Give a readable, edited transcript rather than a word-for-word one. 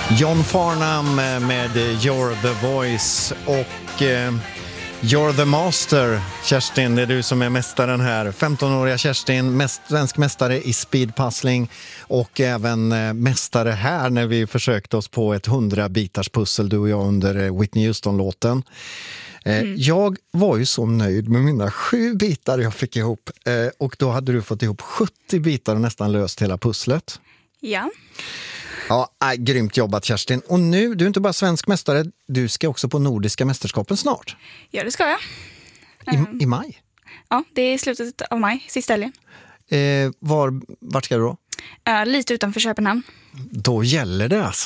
John Farnham med You're the Voice och You're the Master. Kerstin, det är du som är mästaren här. 15-åriga Kerstin, svensk mästare i speedpuzzling och även mästare här när vi försökte oss på ett 100-bitars pussel, du och jag, under Whitney Houston-låten. Jag var ju så nöjd med mina 7 bitar jag fick ihop och då hade du fått ihop 70 bitar och nästan löst hela pusslet. Ja. Ja, grymt jobbat Kerstin. Och nu, du är inte bara svensk mästare, du ska också på Nordiska mästerskapen snart. Ja, det ska jag. I maj? Ja, det är slutet av maj, sista helgen. Vart ska du då? Lite utanför Köpenhamn. Då gäller det alltså